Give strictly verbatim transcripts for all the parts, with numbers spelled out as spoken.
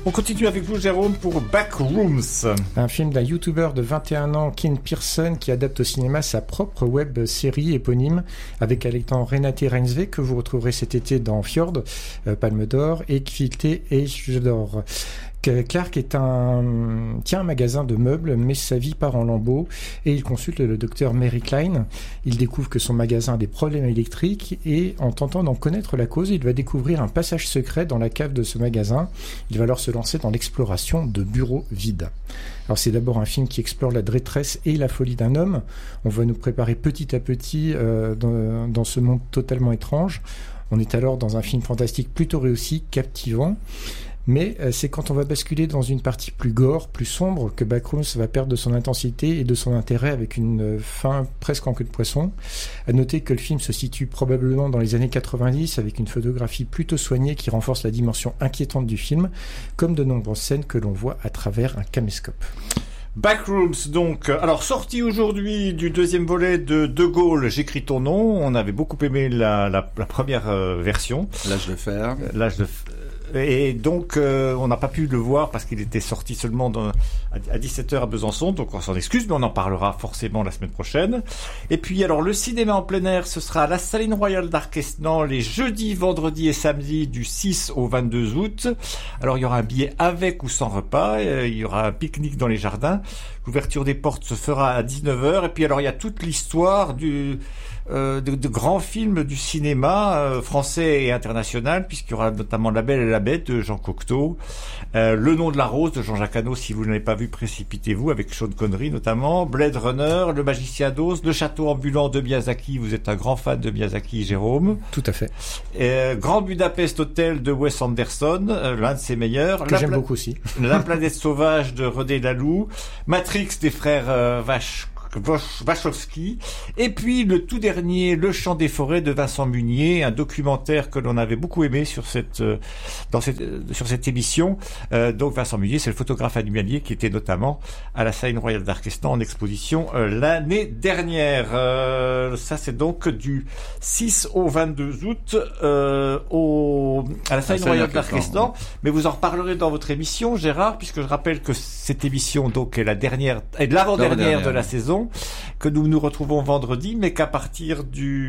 On continue avec vous, Jérôme, pour Backrooms. Un film d'un youtubeur de vingt et un ans, Ken Pearson, qui adapte au cinéma sa propre web série éponyme avec Alexandre Renate Reinsve, que vous retrouverez cet été dans Fjord, euh, Palme d'Or, et Kvilte et d'Or. Clark est un, tient un magasin de meubles, mais sa vie part en lambeaux et il consulte le docteur Mary Klein. Il découvre que son magasin a des problèmes électriques et en tentant d'en connaître la cause, il va découvrir un passage secret dans la cave de ce magasin. Il va alors se lancer dans l'exploration de bureaux vides. Alors c'est d'abord un film qui explore la détresse et la folie d'un homme. On va nous préparer petit à petit euh, dans, dans ce monde totalement étrange. On est alors dans un film fantastique plutôt réussi, captivant. Mais euh, c'est quand on va basculer dans une partie plus gore, plus sombre, que Backrooms va perdre de son intensité et de son intérêt avec une euh, fin presque en queue de poisson. À noter que le film se situe probablement dans les années quatre-vingt-dix avec une photographie plutôt soignée qui renforce la dimension inquiétante du film, comme de nombreuses scènes que l'on voit à travers un caméscope. Backrooms, donc. Alors, sorti aujourd'hui du deuxième volet de De Gaulle, j'écris ton nom. On avait beaucoup aimé la, la, la première euh, version. L'âge de fer. L'âge de fer. Et donc, euh, on n'a pas pu le voir parce qu'il était sorti seulement dans, à dix-sept heures à Besançon, donc on s'en excuse, mais on en parlera forcément la semaine prochaine. Et puis, alors, le cinéma en plein air, ce sera à la Saline Royale d'Arquesnan les jeudis, vendredis et samedis du six au vingt-deux août. Alors, il y aura un billet avec ou sans repas, il y aura un pique-nique dans les jardins. L'ouverture des portes se fera à dix-neuf heures. Et puis, alors, il y a toute l'histoire du... Euh, de, de grands films du cinéma euh, français et international, puisqu'il y aura notamment La Belle et la Bête de Jean Cocteau, euh, Le Nom de la Rose de Jean-Jacques Hano, si vous ne l'avez pas vu, précipitez-vous, avec Sean Connery notamment, Blade Runner, Le Magicien d'Oz, Le Château ambulant de Miyazaki, vous êtes un grand fan de Miyazaki, Jérôme. Tout à fait. Euh, Grand Budapest Hotel de Wes Anderson, euh, l'un de ses meilleurs. Que la j'aime pla- beaucoup aussi. La Planète Sauvage de René Laloux, Matrix des frères euh, Vache Wachowski, et puis le tout dernier, Le Chant des forêts de Vincent Munier, un documentaire que l'on avait beaucoup aimé sur cette dans cette sur cette émission. Euh, donc Vincent Munier, c'est le photographe animalier qui était notamment à la Saline Royale d'Arquesnan en exposition euh, l'année dernière. Euh, ça c'est donc du six au vingt-deux août euh, au à la Saline Royale d'Arquesnan. Mais vous en reparlerez dans votre émission, Gérard, puisque je rappelle que cette émission donc est la dernière est l'avant-dernière de la saison, que nous nous retrouvons vendredi, mais qu'à partir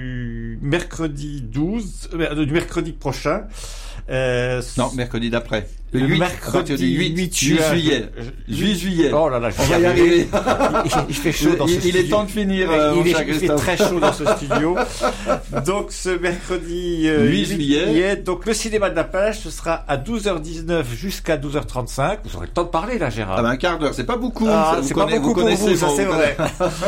du mercredi douze, euh, du mercredi prochain, euh, non, mercredi d'après. Le, le huit, mercredi du huit juillet. huit juillet. Oh là là, je on va y arriver. Il, il fait chaud dans il, ce studio. Il est temps de finir. Euh, il, est, il fait très chaud dans ce studio. Donc ce mercredi euh, huit juillet. Donc le cinéma de la plage, ce sera à douze heures dix-neuf jusqu'à douze heures trente-cinq. Vous aurez le temps de parler là, Gérard. Ah ben un quart d'heure, c'est pas beaucoup. Ah, ça, c'est vous pas connaissez, beaucoup vous pour connaissez, vous, ça bon, c'est vous vrai.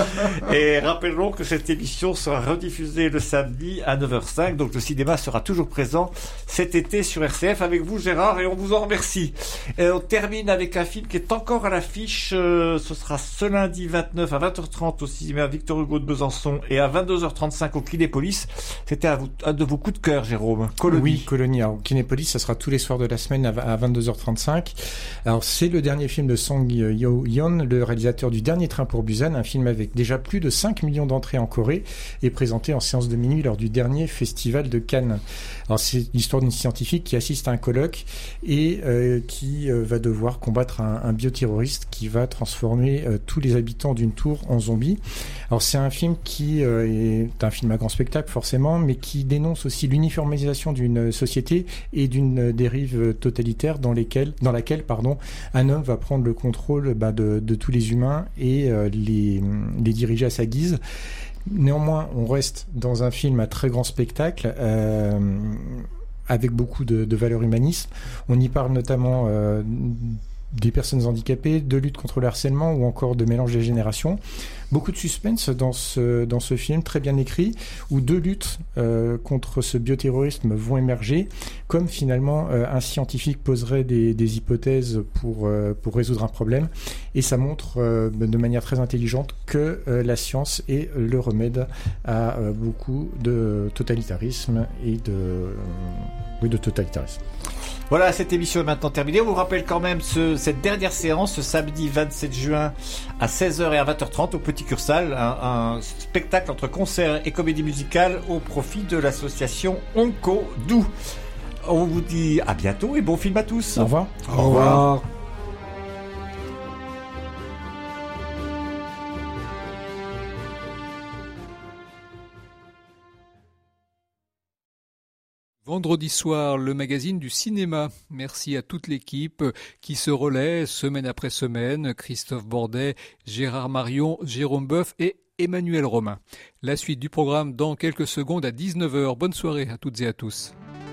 Et rappelons que cette émission sera rediffusée le samedi à neuf heures cinq. Donc le cinéma sera toujours présent cet été sur R C F avec vous, Gérard, et on vous en remercie. Et on termine avec un film qui est encore à l'affiche. Euh, ce sera ce lundi vingt-neuf à vingt heures trente au cinéma Victor Hugo de Besançon et à vingt-deux heures trente-cinq au Kinépolis. C'était un, un de vos coups de cœur, Jérôme. Colonie. Oui, Colonie. Alors, Kinépolis, ça sera tous les soirs de la semaine à vingt-deux heures trente-cinq. Alors, c'est le dernier film de Song Yo-yeon, le réalisateur du Dernier Train pour Busan, un film avec déjà plus de cinq millions d'entrées en Corée et présenté en séance de minuit lors du dernier festival de Cannes. Alors, c'est l'histoire d'une scientifique qui assiste à un colloque et euh, qui euh, va devoir combattre un, un bioterroriste qui va transformer euh, tous les habitants d'une tour en zombies. Alors c'est un film qui euh, est un film à grand spectacle forcément, mais qui dénonce aussi l'uniformisation d'une société et d'une dérive totalitaire dans lesquelles, dans laquelle pardon, un homme va prendre le contrôle bah, de, de tous les humains et euh, les, les diriger à sa guise. Néanmoins, on reste dans un film à très grand spectacle. Euh, avec beaucoup de, de valeurs humanistes. On y parle notamment euh, des personnes handicapées, de lutte contre le harcèlement ou encore de mélange des générations. Beaucoup de suspense dans ce, dans ce film, très bien écrit, où deux luttes euh, contre ce bioterrorisme vont émerger, comme finalement euh, un scientifique poserait des, des hypothèses pour, euh, pour résoudre un problème. Et ça montre euh, de manière très intelligente que euh, la science est le remède à euh, beaucoup de totalitarisme et de, euh, oui, de totalitarisme. Voilà, cette émission est maintenant terminée. On vous rappelle quand même ce, cette dernière séance, ce samedi vingt-sept juin à seize heures et à vingt heures trente au Petit Cursal, un, un spectacle entre concert et comédie musicale au profit de l'association Onco Doux. On vous dit à bientôt et bon film à tous. Au revoir. Au revoir. Vendredi soir, le magazine du cinéma. Merci à toute l'équipe qui se relaie semaine après semaine. Christophe Bordet, Gérard Marion, Jérôme Boeuf et Emmanuel Romain. La suite du programme dans quelques secondes à dix-neuf heures. Bonne soirée à toutes et à tous.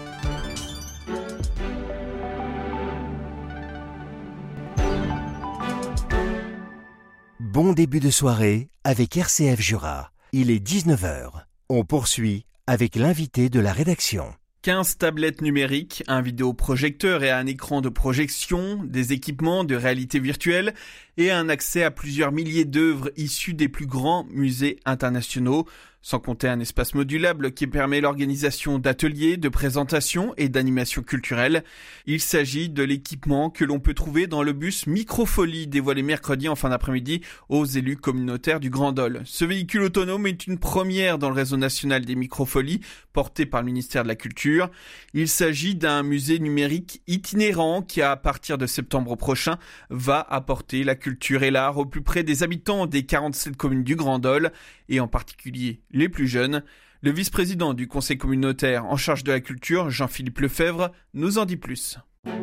Bon début de soirée avec R C F Jura. Il est dix-neuf heures. On poursuit avec l'invité de la rédaction. quinze tablettes numériques, un vidéoprojecteur et un écran de projection, des équipements de réalité virtuelle et un accès à plusieurs milliers d'œuvres issues des plus grands musées internationaux, sans compter un espace modulable qui permet l'organisation d'ateliers, de présentations et d'animations culturelles. Il s'agit de l'équipement que l'on peut trouver dans le bus Microfolie, dévoilé mercredi en fin d'après-midi aux élus communautaires du Grand Dole. Ce véhicule autonome est une première dans le réseau national des Microfolies, porté par le ministère de la Culture. Il s'agit d'un musée numérique itinérant qui, à partir de septembre prochain, va apporter la culture et l'art au plus près des habitants des quarante-sept communes du Grand Dole, et en particulier les plus jeunes. Le vice-président du conseil communautaire en charge de la culture, Jean-Philippe Lefebvre, nous en dit plus.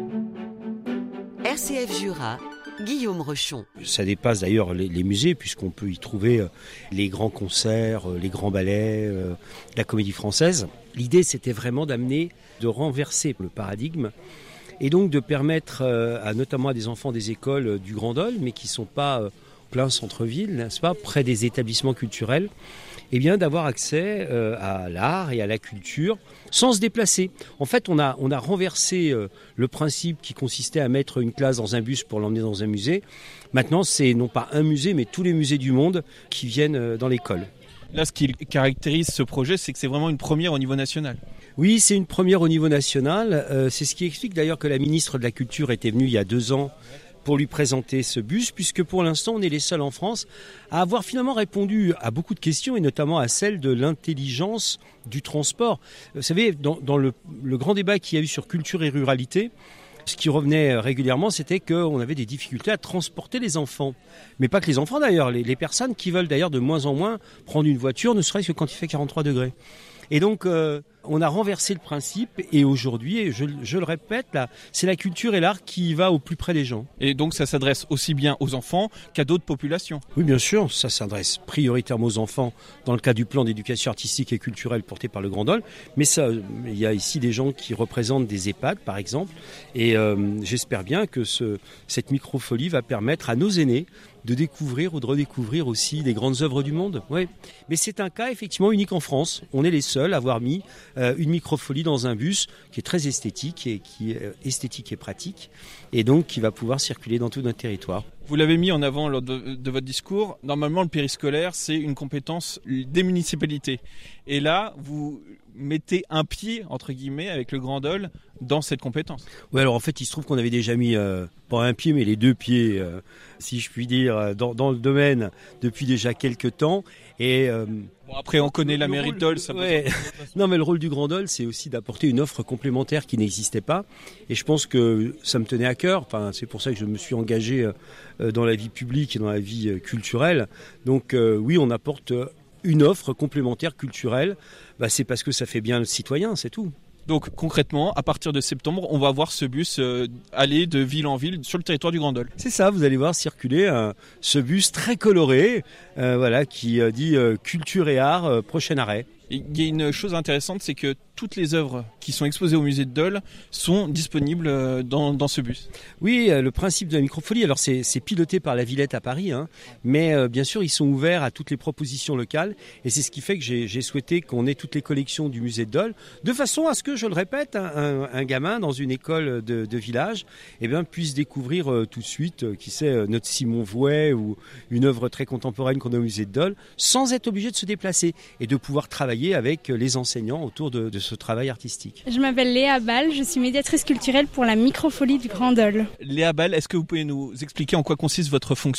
R C F Jura, Guillaume Rochon. Ça dépasse d'ailleurs les, les musées, puisqu'on peut y trouver les grands concerts, les grands ballets, euh, la comédie française. L'idée, c'était vraiment d'amener, de renverser le paradigme, et donc de permettre euh, à notamment à des enfants des écoles du Grand Dole, mais qui ne sont pas euh, plein centre-ville, n'est-ce pas, près des établissements culturels, eh bien d'avoir accès euh, à l'art et à la culture sans se déplacer. En fait, on a, on a renversé euh, le principe qui consistait à mettre une classe dans un bus pour l'emmener dans un musée. Maintenant, c'est non pas un musée, mais tous les musées du monde qui viennent euh, dans l'école. Là, ce qui caractérise ce projet, c'est que c'est vraiment une première au niveau national. Oui, c'est une première au niveau national. Euh, c'est ce qui explique d'ailleurs que la ministre de la Culture était venue il y a deux ans pour lui présenter ce bus, puisque pour l'instant, on est les seuls en France à avoir finalement répondu à beaucoup de questions, et notamment à celle de l'intelligence du transport. Vous savez, dans, dans le, le grand débat qu'il y a eu sur culture et ruralité, ce qui revenait régulièrement, c'était qu'on avait des difficultés à transporter les enfants. Mais pas que les enfants d'ailleurs, les, les personnes qui veulent d'ailleurs de moins en moins prendre une voiture, ne serait-ce que quand il fait quarante-trois degrés. Et donc, euh, on a renversé le principe, et aujourd'hui, et je, je le répète, là, c'est la culture et l'art qui va au plus près des gens. Et donc ça s'adresse aussi bien aux enfants qu'à d'autres populations. Oui, bien sûr, ça s'adresse prioritairement aux enfants dans le cadre du plan d'éducation artistique et culturelle porté par le Grand Dole. Mais ça, il y a ici des gens qui représentent des EHPAD, par exemple, et euh, j'espère bien que ce, cette microfolie va permettre à nos aînés de découvrir ou de redécouvrir aussi des grandes œuvres du monde. Ouais. Mais c'est un cas effectivement unique en France. On est les seuls à avoir mis euh, une microfolie dans un bus qui est très esthétique et qui est euh, esthétique et pratique, et donc qui va pouvoir circuler dans tout notre territoire. Vous l'avez mis en avant lors de, de votre discours. Normalement, le périscolaire, c'est une compétence des municipalités. Et là, vous mettez un pied, entre guillemets, avec le Grand Dole, dans cette compétence. Oui, alors en fait, il se trouve qu'on avait déjà mis, euh, pas un pied, mais les deux pieds, euh, si je puis dire, dans, dans le domaine depuis déjà quelques temps. Et euh, bon, après, on connaît la mairie de Dole. Ça ouais. Non, mais le rôle du Grand Dole, c'est aussi d'apporter une offre complémentaire qui n'existait pas. Et je pense que ça me tenait à cœur. Enfin, c'est pour ça que je me suis engagé euh, dans la vie publique et dans la vie euh, culturelle. Donc euh, oui, on apporte une offre complémentaire culturelle. Bah, c'est parce que ça fait bien le citoyen, c'est tout. Donc concrètement, à partir de septembre, on va voir ce bus euh, aller de ville en ville sur le territoire du Grand Dole. C'est ça, vous allez voir circuler euh, ce bus très coloré, euh, voilà, qui euh, dit euh, culture et art, euh, prochain arrêt. Il y a une chose intéressante, c'est que toutes les œuvres qui sont exposées au musée de Dole sont disponibles dans, dans ce bus. Oui, le principe de la microfolie, alors c'est, c'est piloté par la Villette à Paris, hein, mais euh, bien sûr ils sont ouverts à toutes les propositions locales, et c'est ce qui fait que j'ai, j'ai souhaité qu'on ait toutes les collections du musée de Dole, de façon à ce que, je le répète, un, un, un gamin dans une école de, de village eh bien, puisse découvrir euh, tout de suite, euh, qui sait, euh, notre Simon Vouet ou une œuvre très contemporaine qu'on a au musée de Dole, sans être obligé de se déplacer et de pouvoir travailler avec les enseignants autour de, de ce travail artistique. Je m'appelle Léa Ball, je suis médiatrice culturelle pour la microfolie du Grand Dole. Léa Ball, est-ce que vous pouvez nous expliquer en quoi consiste votre fonction ?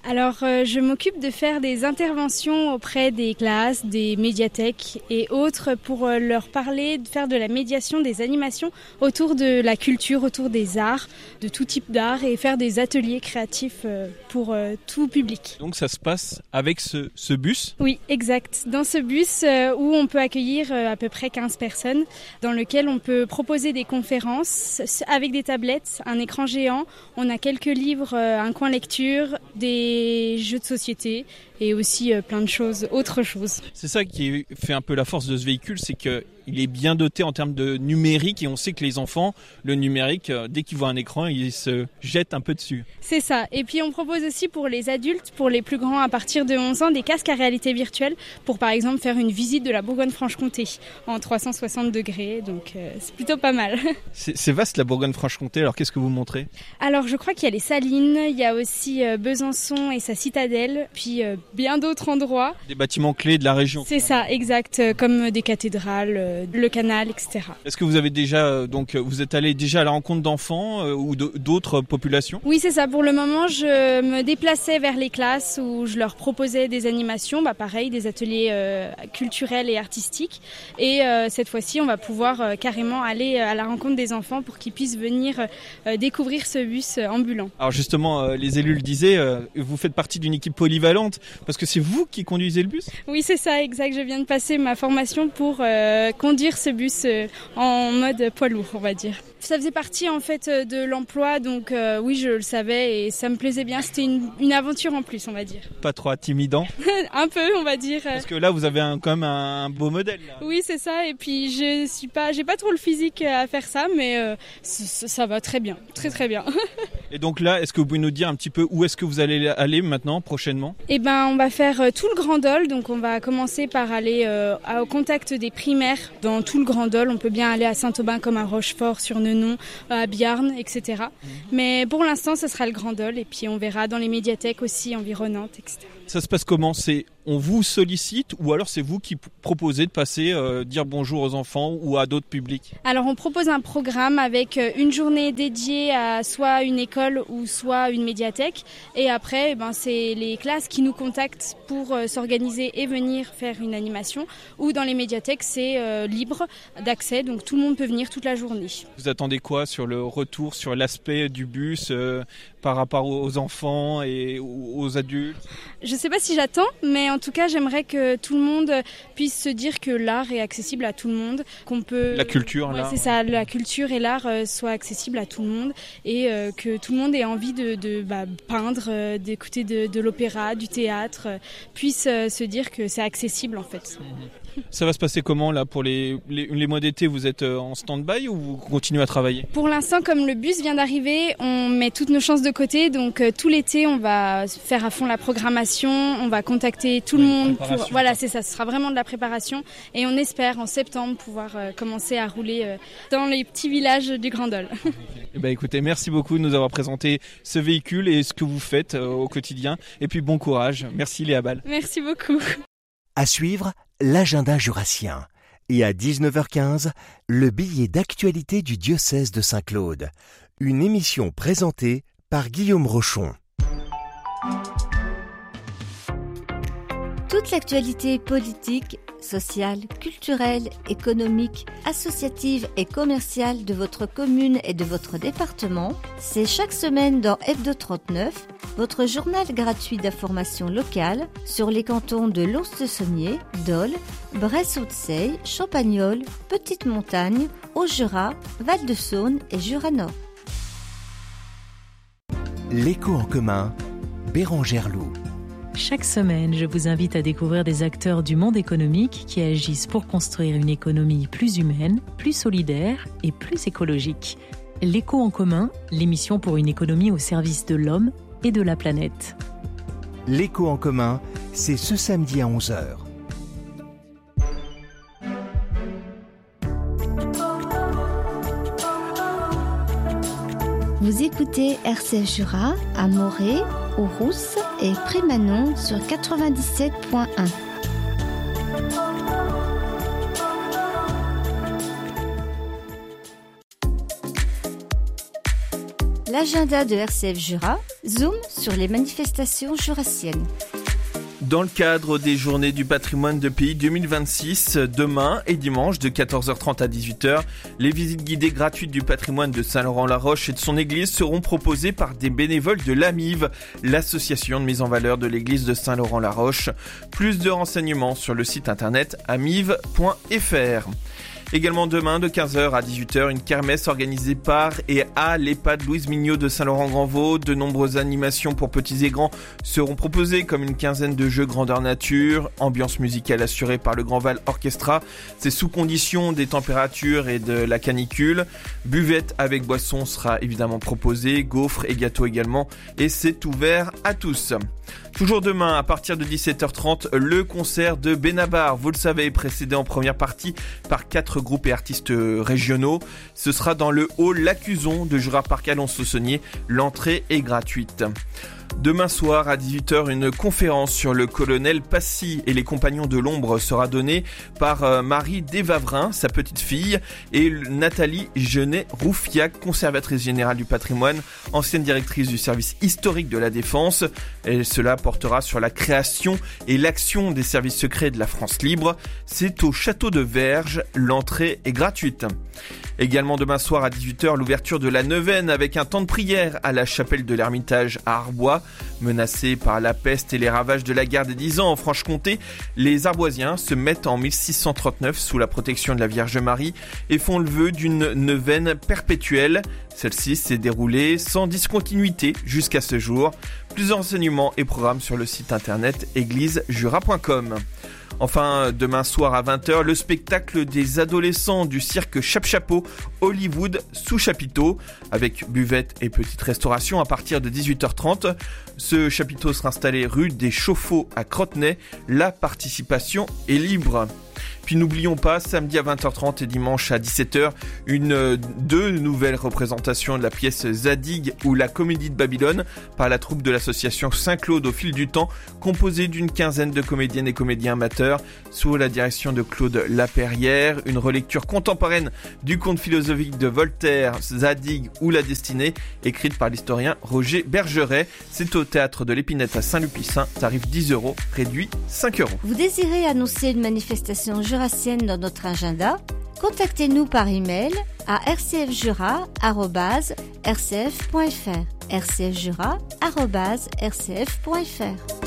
Alors, euh, je m'occupe de faire des interventions auprès des classes, des médiathèques et autres pour euh, leur parler, de faire de la médiation, des animations autour de la culture, autour des arts, de tout type d'art et faire des ateliers créatifs euh, pour euh, tout public. Donc ça se passe avec ce, ce bus. Oui, exact. Dans ce bus euh, où on peut accueillir euh, à peu près quinze personnes, dans lequel on peut proposer des conférences avec des tablettes, un écran géant. On a quelques livres, euh, un coin lecture, des jeux de société et aussi euh, plein de choses, autres choses. C'est ça qui fait un peu la force de ce véhicule, c'est qu'il est bien doté en termes de numérique et on sait que les enfants, le numérique, dès qu'ils voient un écran, ils se jettent un peu dessus. C'est ça. Et puis on propose aussi pour les adultes, pour les plus grands à partir de onze ans, des casques à réalité virtuelle pour par exemple faire une visite de la Bourgogne-Franche-Comté en trois cent soixante degrés. Donc euh, c'est plutôt pas mal. C'est, c'est vaste la Bourgogne-Franche-Comté, alors qu'est-ce que vous montrez ? Alors je crois qu'il y a les Salines, il y a aussi euh, Besançon et sa citadelle, puis euh, bien d'autres endroits. Des bâtiments clés de la région. C'est ça, exact, euh, comme des cathédrales, euh, le canal, et cetera. Est-ce que vous avez déjà, euh, donc vous êtes allé déjà à la rencontre d'enfants euh, ou de, d'autres populations ? Oui, c'est ça. Pour le moment, je me déplaçais vers les classes où je leur proposais des animations, bah pareil, des ateliers euh, culturels et artistiques. Et euh, cette fois-ci, on va pouvoir euh, carrément aller à la rencontre des enfants pour qu'ils puissent venir euh, découvrir ce bus euh, ambulant. Alors justement, euh, les élus le disaient, euh, vous faites partie d'une équipe polyvalente parce que c'est vous qui conduisez le bus ? Oui, c'est ça, exact. Je viens de passer ma formation pour euh, conduire ce bus euh, en mode poids lourd, on va dire. Ça faisait partie en fait de l'emploi, donc euh, oui, je le savais et ça me plaisait bien. C'était une, une aventure en plus, on va dire. Pas trop intimidant ? Un peu, on va dire. Parce que là, vous avez un, quand même un beau modèle. Là. Oui, c'est ça. Et puis, je suis pas, j'ai pas trop le physique à faire ça, mais euh, ça, ça va très bien, très très bien. Et donc là, est-ce que vous pouvez nous dire un petit peu où est-ce que vous allez aller maintenant, prochainement ? Eh ben, on va faire euh, tout le Grand Dol. Donc, on va commencer par aller euh, au contact des primaires dans tout le Grand Dol. On peut bien aller à Saint-Aubin comme à Rochefort, sur Nenon, à Biarn, et cetera. Mmh. Mais pour l'instant, ce sera le Grand Dol. Et puis, on verra dans les médiathèques aussi environnantes, et cetera. Ça se passe comment ? C'est on vous sollicite ou alors c'est vous qui proposez de passer, euh, dire bonjour aux enfants ou à d'autres publics ? Alors on propose un programme avec une journée dédiée à soit une école ou soit une médiathèque. Et après, eh ben, c'est les classes qui nous contactent pour euh, s'organiser et venir faire une animation. Ou dans les médiathèques, c'est euh, libre d'accès, donc tout le monde peut venir toute la journée. Vous attendez quoi sur le retour, sur l'aspect du bus euh, par rapport aux enfants et aux adultes ? Je ne sais pas si j'attends, mais en tout cas, j'aimerais que tout le monde puisse se dire que l'art est accessible à tout le monde, qu'on peut... La culture, ouais, l'art. C'est ça, la culture et l'art euh, soient accessibles à tout le monde et euh, que tout le monde ait envie de, de bah, peindre, euh, d'écouter de, de l'opéra, du théâtre, euh, puisse euh, se dire que c'est accessible en fait. Ça va se passer comment là pour les, les, les mois d'été ? Vous êtes en stand-by ou vous continuez à travailler ? Pour l'instant, comme le bus vient d'arriver, on met toutes nos chances de côté. Donc euh, tout l'été, on va faire à fond la programmation, on va contacter tout le monde. Pour... Voilà, c'est ça, ce sera vraiment de la préparation. Et on espère en septembre pouvoir euh, commencer à rouler euh, dans les petits villages du Grand Dol. Eh ben, écoutez, merci beaucoup de nous avoir présenté ce véhicule et ce que vous faites euh, au quotidien. Et puis bon courage. Merci Léa Ball. Merci beaucoup. À suivre, l'agenda jurassien. Et à dix-neuf heures quinze, le billet d'actualité du diocèse de Saint-Claude. Une émission présentée par Guillaume Rochon. Toute l'actualité politique, sociale, culturelle, économique, associative et commerciale de votre commune et de votre département, c'est chaque semaine dans Hebdo trente-neuf, votre journal gratuit d'information locale sur les cantons de Lons-le-Saunier, Dol, Bresse-Haute-Seille, Champagnole, Petite-Montagne, Haut-Jura, Val-de-Saône et Jura-Nord. L'écho en commun, Bérangère Loup. Chaque semaine, je vous invite à découvrir des acteurs du monde économique qui agissent pour construire une économie plus humaine, plus solidaire et plus écologique. L'écho en commun, l'émission pour une économie au service de l'homme et de la planète. L'écho en commun, c'est ce samedi à onze heures. Vous écoutez R C F Jura à Morée, aux Rousses et Prémanon sur quatre-vingt-dix-sept point un. l'agenda de R C F Jura, zoom sur les manifestations jurassiennes. Dans le cadre des Journées du patrimoine de pays deux mille vingt-six, demain et dimanche de quatorze heures trente à dix-huit heures, les visites guidées gratuites du patrimoine de Saint-Laurent-la-Roche et de son église seront proposées par des bénévoles de l'A M I V, l'association de mise en valeur de l'église de Saint-Laurent-la-Roche. Plus de renseignements sur le site internet amiv point f r. Également demain de quinze heures à dix-huit heures, une kermesse organisée par et à l'EHPAD Louise Mignot de Saint-Laurent-Grand-Vaux. De nombreuses animations pour petits et grands seront proposées, comme une quinzaine de jeux grandeur nature, ambiance musicale assurée par le Grand Val Orchestra. C'est sous condition des températures et de la canicule. Buvette avec boisson sera évidemment proposée, gaufres et gâteaux également, et c'est ouvert à tous. Toujours demain, à partir de dix-sept heures trente, le concert de Benabar. Vous le savez, précédé en première partie par quatre groupes et artistes régionaux. Ce sera dans le hall L'Acuson de Jura Parc Alonso-Saunier. L'entrée est gratuite. Demain soir à dix-huit heures, une conférence sur le colonel Passy et les compagnons de l'ombre sera donnée par euh, Marie Desvavrin, sa petite fille, et Nathalie Genet-Roufiac, conservatrice générale du patrimoine, ancienne directrice du service historique de la Défense. Et cela portera sur la création et l'action des services secrets de la France libre. C'est au château de Verges, l'entrée est gratuite. Également demain soir à dix-huit heures, l'ouverture de la neuvaine avec un temps de prière à la chapelle de l'Ermitage à Arbois. Menacés par la peste et les ravages de la guerre des Dix Ans en Franche-Comté, les Arboisiens se mettent en mille six cent trente-neuf sous la protection de la Vierge Marie et font le vœu d'une neuvaine perpétuelle. Celle-ci s'est déroulée sans discontinuité jusqu'à ce jour. Plus de renseignements et programmes sur le site internet église jura point com. Enfin, demain soir à vingt heures, le spectacle des adolescents du cirque Chap-Chapeau Hollywood sous chapiteau, avec buvette et petite restauration à partir de dix-huit heures trente. Ce chapiteau sera installé rue des Chauffots à Crotenay. La participation est libre. Puis n'oublions pas, samedi à vingt heures trente et dimanche à dix-sept heures, une, deux nouvelles représentations de la pièce Zadig ou la Comédie de Babylone par la troupe de l'association Saint-Claude au fil du temps, composée d'une quinzaine de comédiennes et comédiens amateurs, sous la direction de Claude Laperrière. Une relecture contemporaine du conte philosophique de Voltaire, Zadig ou la Destinée, écrite par l'historien Roger Bergeret. C'est au théâtre de l'Épinette à Saint-Lupicin, tarif dix euros, réduit cinq euros. Vous désirez annoncer une manifestation jurassienne dans notre agenda? Contactez-nous par email à r c f jura arobase r c f point f r r c f jura arobase r c f point f r.